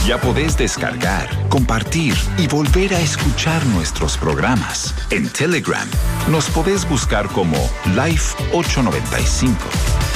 Ya podés descargar, compartir y volver a escuchar nuestros programas. En Telegram nos podés buscar como Life 895.